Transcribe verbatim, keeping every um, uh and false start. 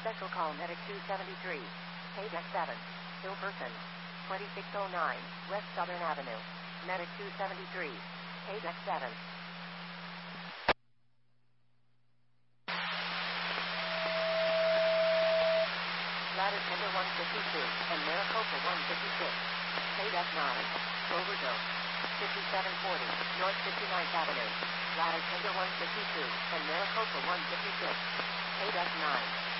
Special call Medic two seventy-three. Page X seven. Still person. twenty-six oh nine, West Southern Avenue. Medic two seventy-three. Page X seven. Ladder Tender one fifty-two, and Maricopa one fifty-six. Page F nine. Overdose. fifty-seven forty, North fifty-ninth Avenue. Ladder Tender one fifty-two, and Maricopa one fifty-six. Page F nine.